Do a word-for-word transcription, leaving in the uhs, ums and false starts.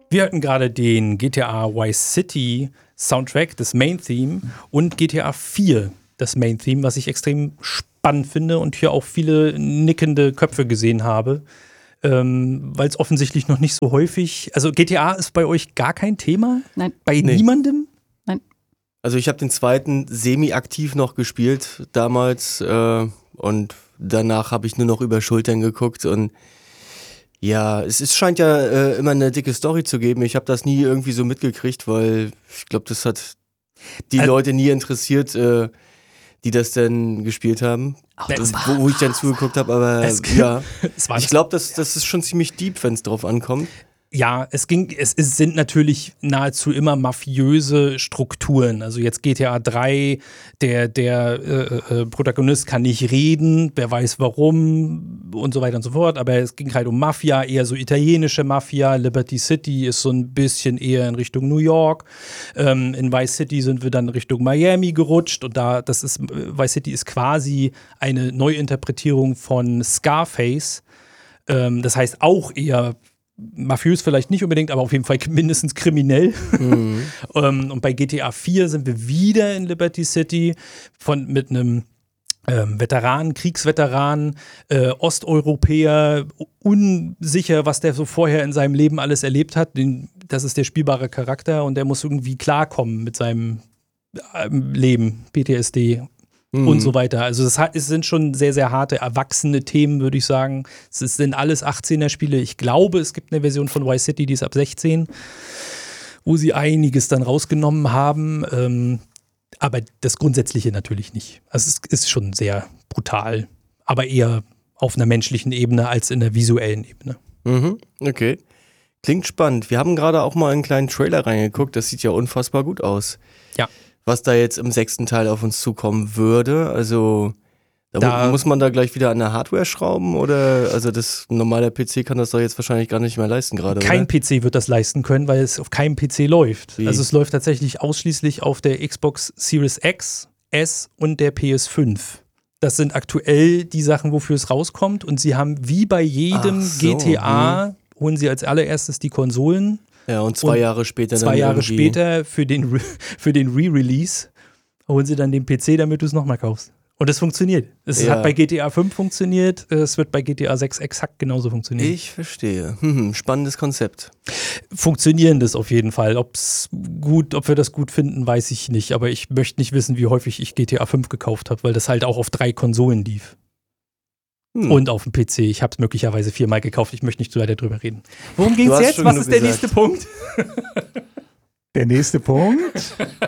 Wir hatten gerade den G T A Vice City Soundtrack, das Main Theme, und G T A vier, das Main Theme, was ich extrem spannend finde und hier auch viele nickende Köpfe gesehen habe, ähm, weil es offensichtlich noch nicht so häufig, also G T A ist bei euch gar kein Thema? Nein. Bei Nee. niemandem? Nein. Also ich habe den zweiten semi-aktiv noch gespielt damals äh, und danach habe ich nur noch über Schultern geguckt und ja, es, es scheint ja äh, immer eine dicke Story zu geben. Ich habe das nie irgendwie so mitgekriegt, weil ich glaube, das hat die Also- Leute nie interessiert, äh, die das denn gespielt haben. Es- Wo, wo ich dann zugeguckt habe, aber Es- ja, Es war ich glaube, das, das ist schon ziemlich deep, wenn es drauf ankommt. Ja, es ging, es, es sind natürlich nahezu immer mafiöse Strukturen. Also jetzt G T A drei, der, der äh, äh, Protagonist kann nicht reden, wer weiß warum und so weiter und so fort. Aber es ging halt um Mafia, eher so italienische Mafia. Liberty City ist so ein bisschen eher in Richtung New York. Ähm, in Vice City sind wir dann Richtung Miami gerutscht und da, das ist, Vice City ist quasi eine Neuinterpretierung von Scarface. Ähm, das heißt auch eher mafiös vielleicht nicht unbedingt, aber auf jeden Fall mindestens kriminell. Mhm. ähm, und bei G T A vier sind wir wieder in Liberty City von, mit einem ähm, Veteran, Kriegsveteran, äh, Osteuropäer, unsicher, was der so vorher in seinem Leben alles erlebt hat. Den, das ist der spielbare Charakter und der muss irgendwie klarkommen mit seinem ähm, Leben, P T S D. Mhm. Und so weiter. Also das hat, es sind schon sehr, sehr harte, erwachsene Themen, würde ich sagen. Es sind alles achtzehner-Spiele. Ich glaube, es gibt eine Version von Vice City, die ist ab sechzehn, wo sie einiges dann rausgenommen haben. Ähm, aber das Grundsätzliche natürlich nicht. Also es ist schon sehr brutal, aber eher auf einer menschlichen Ebene als in der visuellen Ebene. Mhm. Okay. Klingt spannend. Wir haben gerade auch mal einen kleinen Trailer reingeguckt. Das sieht ja unfassbar gut aus. Ja. Was da jetzt im sechsten Teil auf uns zukommen würde. Also da, Da- mu- muss man da gleich wieder an der Hardware schrauben oder also das normale P C kann das doch jetzt wahrscheinlich gar nicht mehr leisten gerade, Kein oder? P C wird das leisten können, weil es auf keinem P C läuft. Wie? Also es läuft tatsächlich ausschließlich auf der Xbox Series X, S und der P S fünf. Das sind aktuell die Sachen, wofür es rauskommt. Und sie haben wie bei jedem Ach so, G T A, holen sie als allererstes die Konsolen. Ja, und zwei Und Jahre später Zwei dann Jahre irgendwie- später für den, Re- für den Re-Release holen sie dann den P C, damit du es nochmal kaufst. Und es funktioniert. Es Ja. hat bei G T A fünf funktioniert, es wird bei G T A sechs exakt genauso funktionieren. Ich verstehe. Hm, spannendes Konzept. Funktionierendes auf jeden Fall. Ob's gut, ob wir das gut finden, weiß ich nicht. Aber ich möchte nicht wissen, wie häufig ich G T A fünf gekauft habe, weil das halt auch auf drei Konsolen lief. Hm. Und auf dem P C. Ich habe es möglicherweise viermal gekauft. Ich möchte nicht so weiter drüber reden. Worum geht's hast jetzt? schon Was genug ist der gesagt. nächste Punkt? Der nächste Punkt.